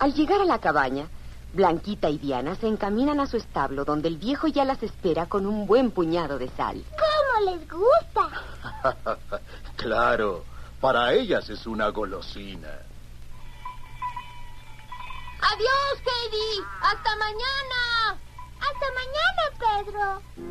Al llegar a la cabaña, Blanquita y Diana se encaminan a su establo, donde el viejo ya las espera con un buen puñado de sal. ¿Cómo les gusta? Claro, para ellas es una golosina. Adiós, Heidi. Hasta mañana. Hasta mañana, Pedro.